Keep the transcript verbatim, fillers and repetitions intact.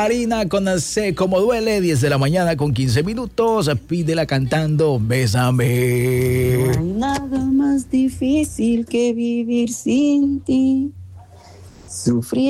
Harina con Sé Cómo Duele, diez de la mañana con quince minutos. Pídela cantando Bésame. No hay nada más difícil que vivir sin ti. Sufrir